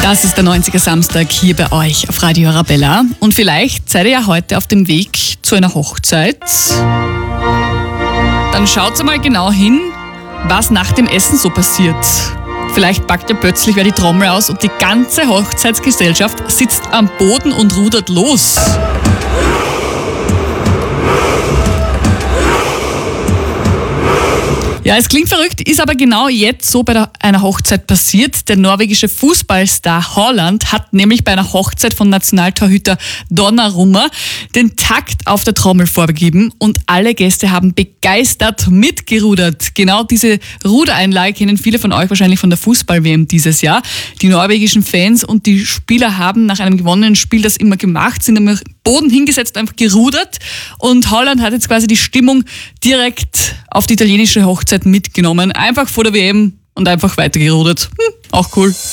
Das ist der 90er Samstag hier bei euch auf Radio Arabella. Und vielleicht seid ihr ja heute auf dem Weg zu einer Hochzeit. Dann schaut mal genau hin, was nach dem Essen so passiert. Vielleicht packt ja plötzlich wer die Trommel aus und die ganze Hochzeitsgesellschaft sitzt am Boden und rudert los. Ja, es klingt verrückt, ist aber genau jetzt so bei einer Hochzeit passiert. Der norwegische Fußballstar Haaland hat nämlich bei einer Hochzeit von Nationaltorhüter Donnarumma den Takt auf der Trommel vorgegeben und alle Gäste haben begeistert mitgerudert. Genau diese Rudereinlage kennen viele von euch wahrscheinlich von der Fußball-WM dieses Jahr. Die norwegischen Fans und die Spieler haben nach einem gewonnenen Spiel das immer gemacht, sind am Boden hingesetzt, einfach gerudert und Haaland hat jetzt quasi die Stimmung direkt auf die italienische Hochzeit mitgenommen. Einfach vor der WM und einfach weitergerudert. Auch cool.